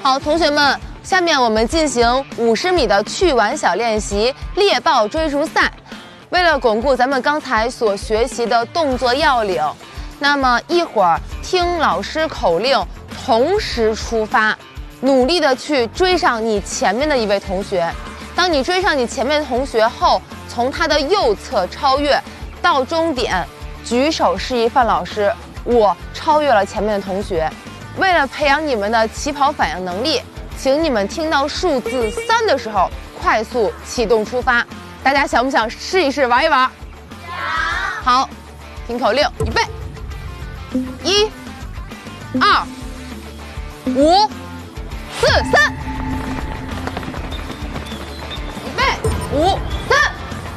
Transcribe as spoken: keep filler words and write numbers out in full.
好，同学们，下面我们进行五十米的趣玩小练习——猎豹追逐赛。为了巩固咱们刚才所学习的动作要领，那么一会儿听老师口令，同时出发，努力的去追上你前面的一位同学。当你追上你前面的同学后，从他的右侧超越，到终点，举手示意范老师，我超越了前面的同学。为了培养你们的起跑反应能力，请你们听到数字三的时候快速启动出发。大家想不想试一试玩一玩？想。好，听口令，预备，一、二、五、四、三，预备，五。